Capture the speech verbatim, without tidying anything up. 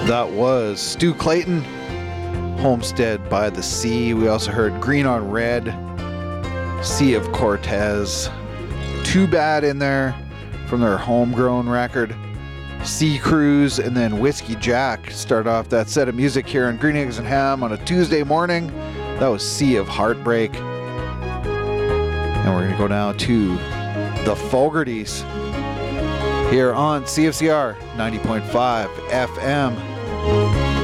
That was Stu Clayton, Homestead by the Sea. We also heard Green on Red, Sea of Cortez. Too Bad in there from their homegrown record, Sea Cruise, and then Whiskey Jack start off that set of music here on Green Eggs and Ham on a Tuesday morning. That was Sea of Heartbreak. And we're going to go now to the Fogartys here on C F C R ninety point five F M.